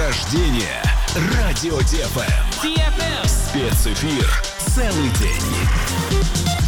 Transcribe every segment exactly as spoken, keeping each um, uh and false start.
рождения. Радио Ди Эф Эм. Ди Эф Эм. Спецэфир целый день.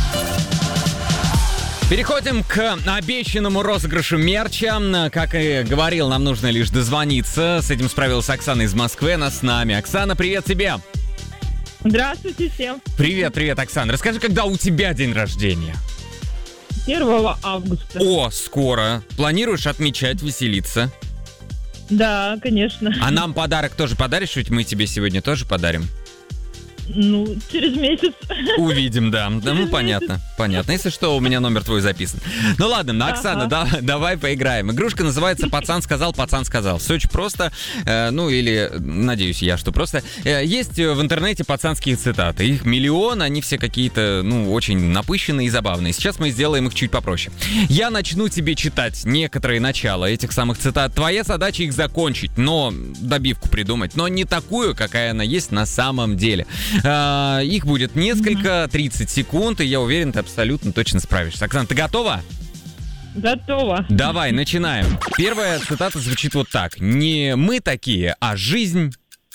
Переходим к обещанному розыгрышу мерча. Как и говорил, нам нужно лишь дозвониться. С этим справилась Оксана из Москвы. Она с нами. Оксана, привет тебе. Здравствуйте всем. Привет, привет, Оксана. Расскажи, когда у тебя день рождения? первого августа. О, скоро. Планируешь отмечать, веселиться? Да, конечно. А нам подарок тоже подаришь? Ведь мы тебе сегодня тоже подарим. Ну, через месяц. Увидим, да. Да, ну, понятно, понятно. Если что, у меня номер твой записан. Ну, ладно, ну, Оксана, Ага. да, давай поиграем. Игрушка называется «Пацан сказал, пацан сказал». Все очень просто. Э, ну, или, надеюсь я, что просто. Э, есть в интернете пацанские цитаты. Их миллион, они все какие-то, ну, очень напыщенные и забавные. Сейчас мы сделаем их чуть попроще. Я начну тебе читать некоторые начала этих самых цитат. Твоя задача их закончить, но добивку придумать. Но не такую, какая она есть на самом деле. Э, их будет несколько, тридцать секунд, и я уверен, ты абсолютно точно справишься. Оксана, ты готова? Готово. Давай, начинаем. Первая цитата звучит вот так. Не мы такие, а жизнь...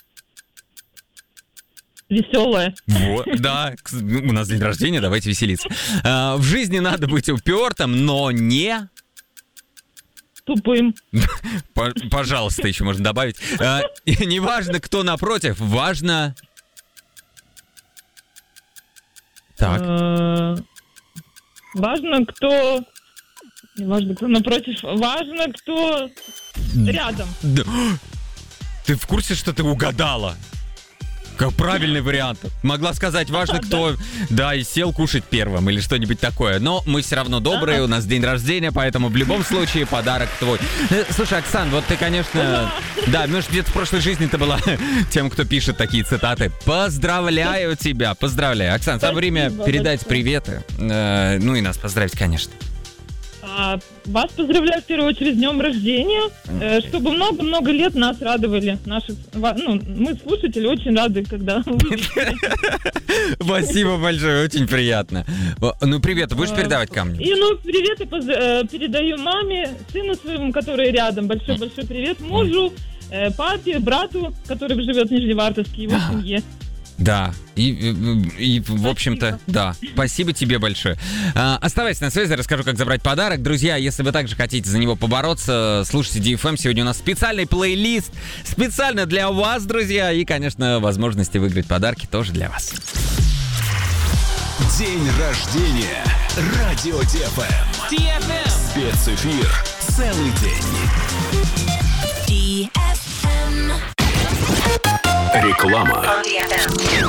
Веселая. Вот, да, к- у нас день рождения, давайте веселиться. Э, в жизни надо быть упертым, но не... Тупым. П- Пожалуйста, еще можно добавить. Э, и неважно, кто напротив, важно... Так. Э, Важно, кто... Не важно, кто напротив. Важно, кто рядом. Да. Ты в курсе, что ты угадала? Как правильный вариант. Могла сказать, важно, кто, да, и сел кушать первым или что-нибудь такое. Но мы все равно добрые, у нас день рождения, поэтому в любом случае подарок твой. Э, Слушай, Оксан, вот ты, конечно... Да, может, где-то в прошлой жизни ты была тем, кто пишет такие цитаты. Поздравляю тебя, поздравляю. Оксан, самое время Спасибо передать большое. приветы. Э, Ну и нас поздравить, конечно. А, Вас поздравляю в первую очередь с днем рождения. Э, Чтобы много-много лет нас радовали. Наши, ва- ну, мы, слушатели, очень рады, когда вы... Спасибо большое, очень приятно. О, Ну, привет, будешь А, передавать ко мне? И, ну, привет я поз- э, передаю маме, сыну своему, который рядом. Большой-большой привет мужу, э, папе, брату, который живет в Нижневартовске, его А. семье. Да, и, и, и, в общем-то, да. Спасибо тебе большое. А, оставайся на связи, расскажу, как забрать подарок. Друзья, если вы также хотите за него побороться, слушайте Ди Эф Эм. Сегодня у нас специальный плейлист специально для вас, друзья. И, конечно, возможности выиграть подарки тоже для вас. День рождения. Радио Ди Эф Эм. Ди Эф Эм. Спецэфир целый день. Ди Эф Эм. Реклама. On Ди Эф Эм.